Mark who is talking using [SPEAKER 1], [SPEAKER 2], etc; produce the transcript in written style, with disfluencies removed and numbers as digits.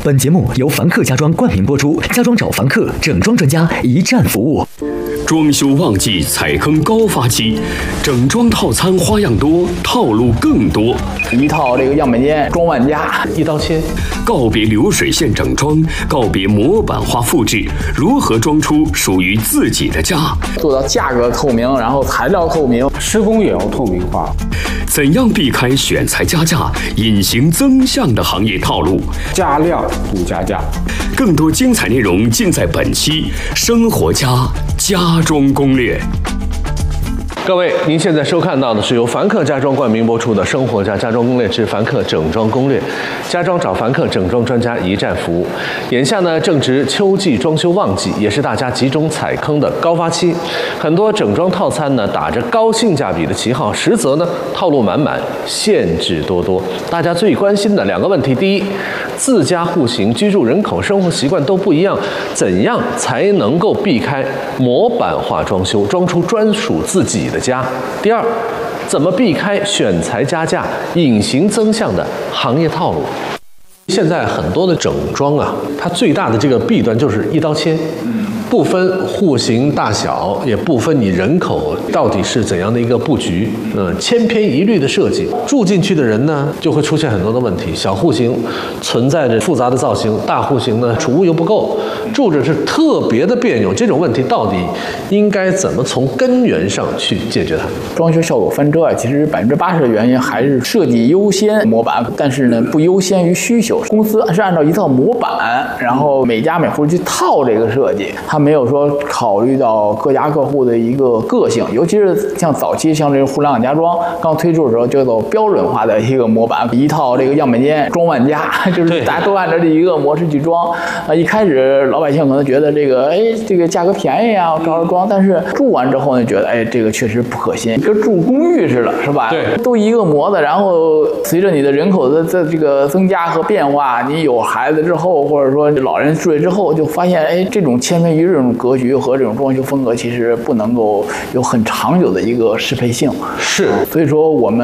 [SPEAKER 1] 本节目由凡客家装冠名播出，家装找凡客，整装专家一站服务。
[SPEAKER 2] 装修旺季，踩坑高发期，整装套餐花样多，套路更多。
[SPEAKER 3] 一套这个样板间装万家，一刀切。
[SPEAKER 2] 告别流水线整装，告别模板化复制，如何装出属于自己的家？
[SPEAKER 3] 做到价格透明，然后材料透明，
[SPEAKER 4] 施工也要透明化。
[SPEAKER 2] 怎样避开选材加价、隐形增项的行业套路？
[SPEAKER 4] 加量不加价。
[SPEAKER 2] 更多精彩内容尽在本期《生活家家装攻略》。
[SPEAKER 5] 各位，您现在收看到的是由凡客家装冠名播出的《生活家家装攻略之凡客整装攻略》，家装找凡客，整装专家一站服务。眼下呢，正值秋季装修旺季，也是大家集中踩坑的高发期。很多整装套餐呢，打着高性价比的旗号，实则呢套路满满，限制多多。大家最关心的两个问题：第一，自家户型、居住人口、生活习惯都不一样，怎样才能够避开模板化装修，装出专属自己的家？第二，怎么避开选材加价、隐形增项的行业套路？现在很多的整装啊，它最大的这个弊端就是一刀切，不分户型大小，也不分你人口到底是怎样的一个布局，千篇一律的设计，住进去的人呢就会出现很多的问题。小户型存在着复杂的造型，大户型呢储物又不够，住着是特别的别扭。这种问题到底应该怎么从根源上去解决它？
[SPEAKER 3] 装修效果翻车啊，其实80%的原因还是设计优先模板，但是呢不优先于需求。公司是按照一套模板，然后每家每户去套这个设计，它没有说考虑到各家各户的一个个性，尤其是像早期像这个互联网家装刚推出的时候，就走标准化的一个模板，一套这个样板间装万家，就是大家都按照这一个模式去装。一开始老百姓可能觉得这个价格便宜啊，照着装，但是住完之后呢，觉得这个确实不可信，跟住公寓似的，是吧？
[SPEAKER 5] 对，
[SPEAKER 3] 都一个模子，然后随着你的人口的这个增加和变化，你有孩子之后，或者说老人睡之后，就发现这种千篇一律这种格局和这种装修风格，其实不能够有很长久的一个适配性。
[SPEAKER 5] 是，
[SPEAKER 3] 所以说我们